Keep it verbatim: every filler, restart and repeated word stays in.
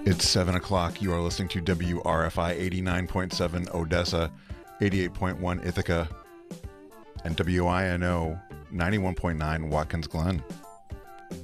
It's seven o'clock. You are listening to W R F I eighty-nine point seven Odessa, eighty-eight point one Ithaca, and W I N O ninety-one point nine Watkins Glen.